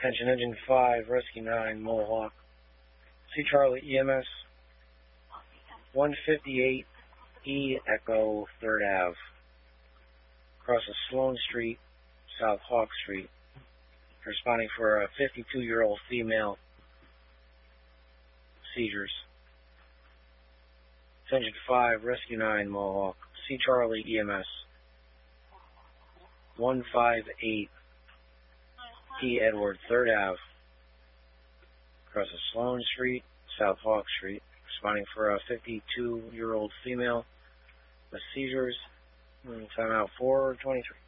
Attention Engine 5, Rescue 9, Mohawk. C. Charlie EMS 158 E Echo 3rd Ave. Across of Sloan Street, South Hawk Street. Responding for a 52-year-old female. Seizures. Attention 5, Rescue 9, Mohawk. C. Charlie EMS 158 E Edward 3rd Ave. Across of Sloan Street, South Hawk Street. Responding for a 52-year-old female with seizures. Time out 4:23.